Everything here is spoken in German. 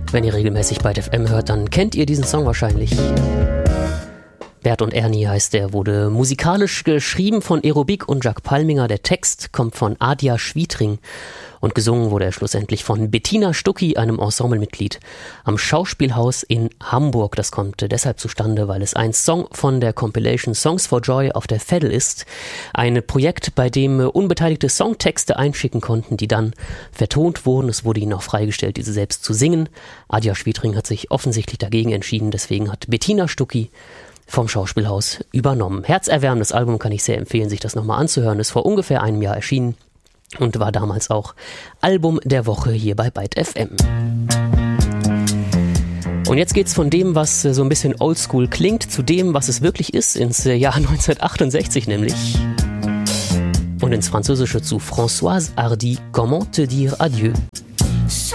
Wenn ihr regelmäßig Byte FM hört, dann kennt ihr diesen Song wahrscheinlich. Bert und Ernie heißt er, wurde musikalisch geschrieben von Aerobik und Jacques Palminger. Der Text kommt von Adia Schwietring und gesungen wurde er schlussendlich von Bettina Stucki, einem Ensemblemitglied am Schauspielhaus in Hamburg. Das kommt deshalb zustande, weil es ein Song von der Compilation Songs for Joy auf der Veddel ist. Ein Projekt, bei dem unbeteiligte Songtexte einschicken konnten, die dann vertont wurden. Es wurde ihnen auch freigestellt, diese selbst zu singen. Adia Schwietring hat sich offensichtlich dagegen entschieden, deswegen hat Bettina Stucki vom Schauspielhaus übernommen. Herzerwärmendes Album, kann ich sehr empfehlen, sich das nochmal anzuhören. Ist vor ungefähr einem Jahr erschienen und war damals auch Album der Woche hier bei Byte FM. Und jetzt geht's von dem, was so ein bisschen oldschool klingt, zu dem, was es wirklich ist, ins Jahr 1968 nämlich. Und ins Französische zu Françoise Hardy, Comment te dire adieu.